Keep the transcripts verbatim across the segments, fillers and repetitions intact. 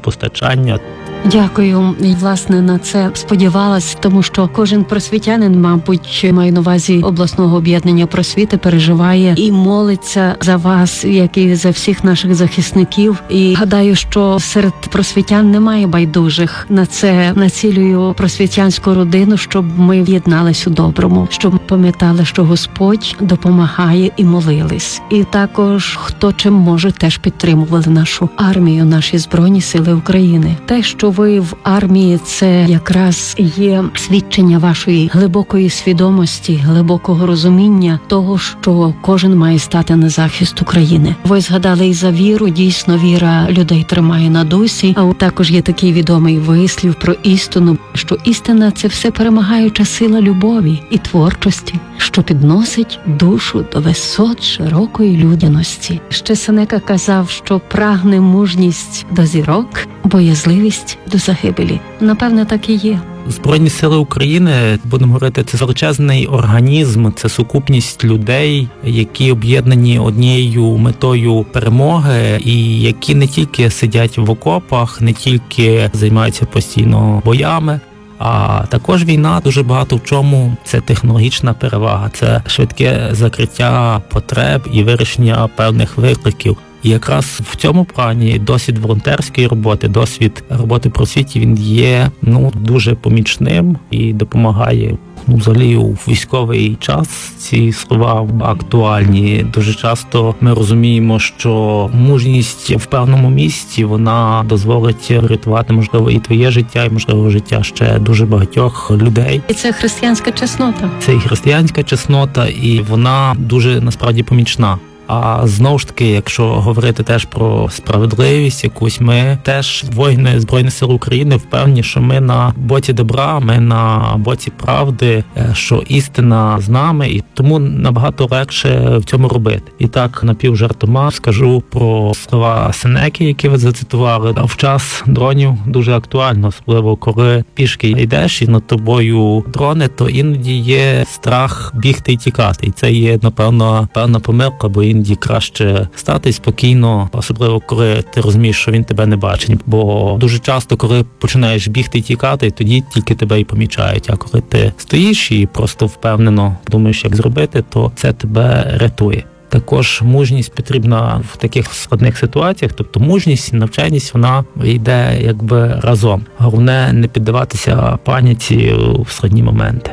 постачання. Дякую. І, власне, на це сподівалась, тому що кожен просвітянин, мабуть, має на увазі обласного об'єднання просвіти, переживає і молиться за вас, як і за всіх наших захисників. І гадаю, що серед просвітян немає байдужих. На це націлюю просвітянську родину, щоб ми в'єднались у доброму, щоб пам'ятали, що Господь допомагає, і молились. І також, хто чим може, теж підтримували нашу армію, наші Збройні Сили України. Те, що ви в армії, це якраз є свідчення вашої глибокої свідомості, глибокого розуміння того, що кожен має стати на захист України. Ви згадали і за віру. Дійсно, віра людей тримає на дусі. А також є такий відомий вислів про істину, що істина – це все перемагаюча сила любові і творчості, що підносить душу до висот широкої людяності. Ще Сенека казав, що прагне мужність до зірок, боязливість до загибелі. Напевне, так і є. Збройні Сили України, будемо говорити, це величезний організм, це сукупність людей, які об'єднані однією метою перемоги і які не тільки сидять в окопах, не тільки займаються постійно боями, а також війна дуже багато в чому це технологічна перевага, це швидке закриття потреб і вирішення певних викликів. І якраз в цьому плані досвід волонтерської роботи, досвід роботи в просвіті, він є ну дуже помічним і допомагає. Ну, взагалі, у військовий час ці слова актуальні. Дуже часто ми розуміємо, що мужність в певному місці, вона дозволить рятувати, можливо, і твоє життя, і, можливо, життя ще дуже багатьох людей. І це християнська чеснота. Це і християнська чеснота, і вона дуже, насправді, помічна. А знову ж таки, якщо говорити теж про справедливість якусь, ми теж, воїни Збройних Сил України, впевнені, що ми на боці добра, ми на боці правди, що істина з нами, і тому набагато легше в цьому робити. І так, напівжартома скажу про слова Сенеки, які ви зацитували. А в час дронів дуже актуально, особливо коли пішки йдеш і над тобою дрони, то іноді є страх бігти і тікати. І це є, напевно, певна помилка, бо іноді краще стати спокійно, особливо коли ти розумієш, що він тебе не бачить. Бо дуже часто, коли починаєш бігти і тікати, тоді тільки тебе і помічають. А коли ти стоїш і просто впевнено думаєш, як зробити, то це тебе рятує. Також мужність потрібна в таких складних ситуаціях, тобто мужність і навченість, вона йде якби разом. Головне не піддаватися паніці в складні моменти.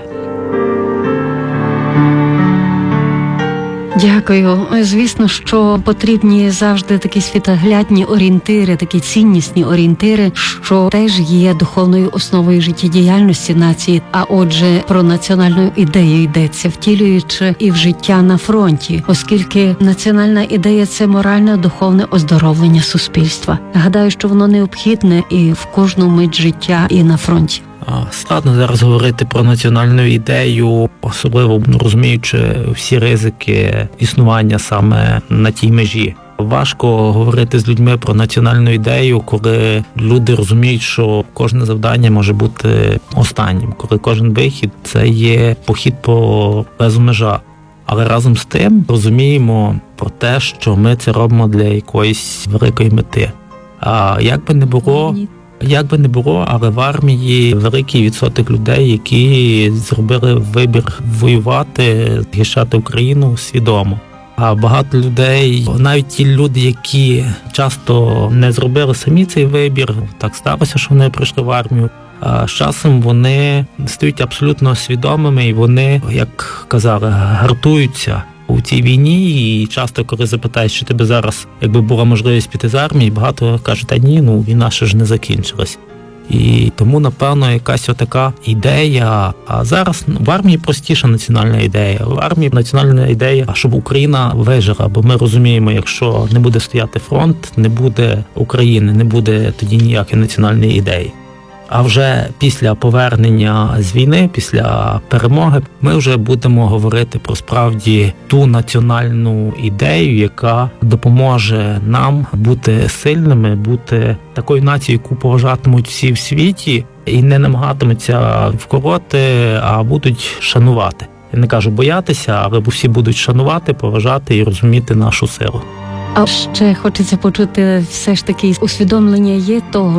Дякую. Звісно, що потрібні завжди такі світоглядні орієнтири, такі ціннісні орієнтири, що теж є духовною основою життєдіяльності нації. А отже, про національну ідею йдеться, втілюючи і в життя на фронті, оскільки національна ідея – це моральне, духовне оздоровлення суспільства. Гадаю, що воно необхідне і в кожну мить життя, і на фронті. Складно зараз говорити про національну ідею, особливо розуміючи всі ризики існування саме на тій межі. Важко говорити з людьми про національну ідею, коли люди розуміють, що кожне завдання може бути останнім, коли кожен вихід – це є похід по лезу межа. Але разом з тим розуміємо про те, що ми це робимо для якоїсь великої мети. А як би не було... Як би не було, але в армії великий відсоток людей, які зробили вибір воювати, захищати Україну свідомо. А багато людей, навіть ті люди, які часто не зробили самі цей вибір, так сталося, що вони прийшли в армію, а з часом вони стають абсолютно свідомими і вони, як казали, гартуються у цій війні. І часто, коли запитають, що тебе зараз, якби була можливість піти з армії, багато кажуть, та ні, ну війна ще ж не закінчилась. І тому, напевно, якась отака ідея, а зараз в армії простіша національна ідея. В армії національна ідея, щоб Україна вижила, бо ми розуміємо, якщо не буде стояти фронт, не буде України, не буде тоді ніякої національної ідеї. А вже після повернення з війни, після перемоги, ми вже будемо говорити про справді ту національну ідею, яка допоможе нам бути сильними, бути такою нацією, яку поважатимуть всі в світі і не намагатимуться вколоти, а будуть шанувати. Я не кажу боятися, але всі будуть шанувати, поважати і розуміти нашу силу. А ще хочеться почути все ж таки усвідомлення є того,